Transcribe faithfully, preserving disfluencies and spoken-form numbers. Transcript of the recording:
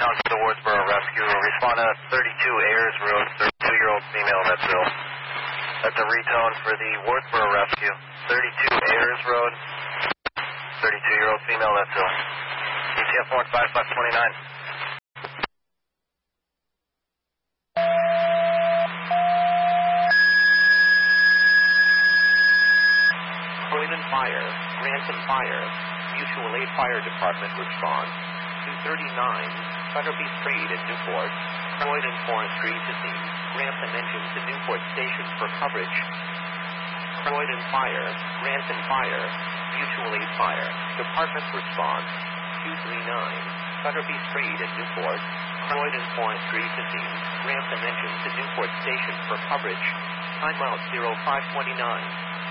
retone for the Wardsboro Rescue. Respond to thirty-two Ayers Road, thirty-two-year-old female, that's ill. That's a retone for the Wardsboro Rescue. thirty-two Ayers Road, thirty-two-year-old female, that's ill. E T F one five five two nine. Croydon Fire, Grantham Fire, Mutual Aid Fire Department response. two thirty-nine, Butterby Street in Newport. Croydon Forestry to scene. Grantham engine to Newport Station for coverage. Croydon Fire, Grantham Fire, Mutual Aid Fire, Department response. two thirty-nine, Butterby Street in Newport. Croydon Forestry to scene. Grantham engine to Newport Station for coverage. Timeout zero five twenty-nine.